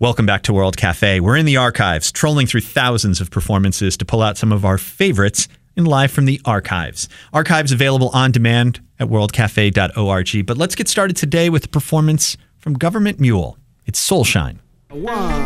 Welcome back to World Cafe. We're in the archives, trolling through thousands of performances to pull out some of our favorites in Live from the Archives. Archives available on demand at worldcafe.org. But let's get started today with a performance from Government Mule. It's Soulshine.